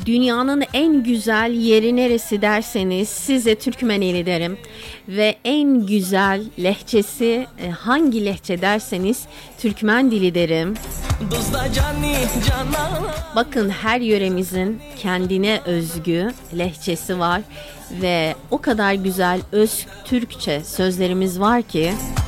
Dünyanın en güzel yeri neresi derseniz size Türkmeneli derim. Ve en güzel lehçesi hangi lehçe derseniz Türkmen dili derim. Bakın her yöremizin kendine özgü lehçesi var ve o kadar güzel öz Türkçe sözlerimiz var ki